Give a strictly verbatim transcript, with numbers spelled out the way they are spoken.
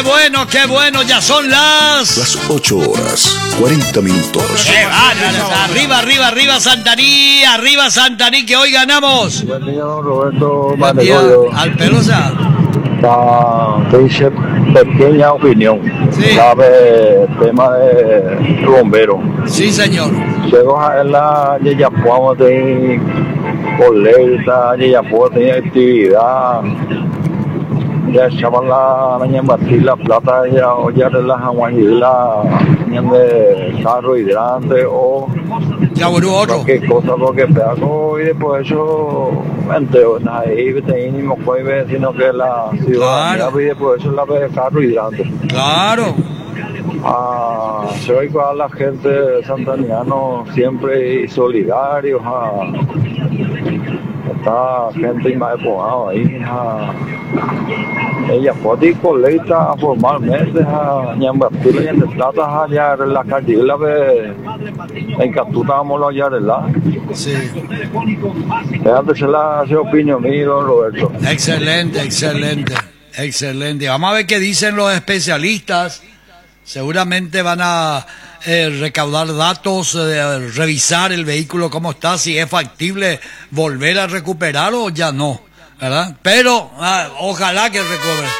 bueno, qué bueno, ya son las... Las ocho horas, cuarenta minutos. ¡Qué bárbaros! Arriba, arriba, arriba Santaní, arriba Santaní, que hoy ganamos. Buen día, don Roberto. Buen día, al Pelosa. Dice pequeña opinión. Sí. Sabe tema de bombero. Sí, señor. Llego a la Yeyapuamo de colecta, Yeyapuamo tenía actividad. Ya echaban la ñambatí, la plata, ya olla de la jaguanila, de carro hidrante o ya bueno otro. Cualquier cosa, porque pedazo y después eso, entero, ahí ni me puede sino que la ciudadanía claro. Y después eso la ve carro hidrante. Claro. Ah, soy con la gente santaniano siempre solidarios. Ah, está gente más empujada ahí. Ah, ella puede colecta formalmente a ñambatila y en plata allá en la calle la ve en capturamos allá de la. Sí. Antes se la hace opinión mío, Roberto. Excelente, excelente, excelente. Vamos a ver qué dicen los especialistas. Seguramente van a eh, recaudar datos, eh, revisar el vehículo cómo está, si es factible volver a recuperar o ya no, ¿verdad? Pero ah, ojalá que recupere.